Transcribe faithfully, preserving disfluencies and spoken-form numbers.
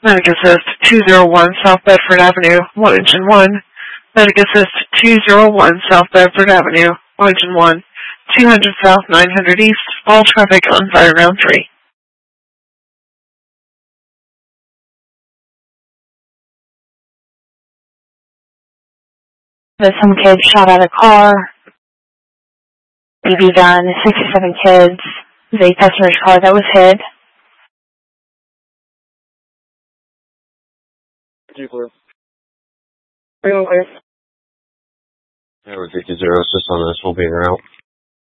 Medic Assist two oh one South Bedford Avenue, one Engine one. Medic Assist two oh one South Bedford Avenue, one Engine one. two hundred South, nine hundred East. All traffic on fire round three. There's some kids shot at a car. B B gun, sixty-seven kids. There's a passenger car that was hit. Two clear. Three one clear. Tower fifty zero, just on this, we'll be en route.